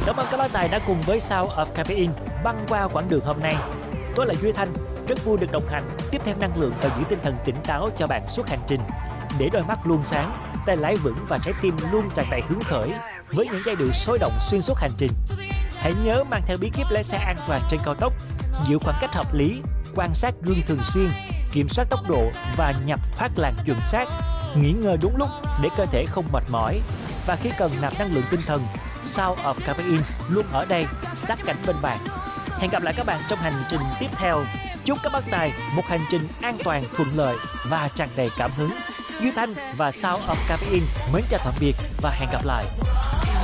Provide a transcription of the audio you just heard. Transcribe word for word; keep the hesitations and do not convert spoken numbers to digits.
Cảm ơn các bác tài đã cùng với Sound of Caffeine băng qua quãng đường hôm nay. Tôi là Duy Thanh, rất vui được đồng hành, tiếp thêm năng lượng và giữ tinh thần tỉnh táo cho bạn suốt hành trình. Để đôi mắt luôn sáng, tay lái vững và trái tim luôn tràn đầy hứng khởi với những giai điệu sôi động xuyên suốt hành trình. Hãy nhớ mang theo bí kíp lái xe an toàn trên cao tốc, giữ khoảng cách hợp lý, quan sát gương thường xuyên, kiểm soát tốc độ và nhập thoát làn chuẩn xác, nghỉ ngơi đúng lúc để cơ thể không mệt mỏi. Và khi cần nạp năng lượng tinh thần, Sound of Caffeine luôn ở đây sát cánh bên bạn. Hẹn gặp lại các bạn trong hành trình tiếp theo. Chúc các bác tài một hành trình an toàn, thuận lợi và tràn đầy cảm hứng. Duy Thanh và Sound of Caffeine mến chào tạm biệt và hẹn gặp lại.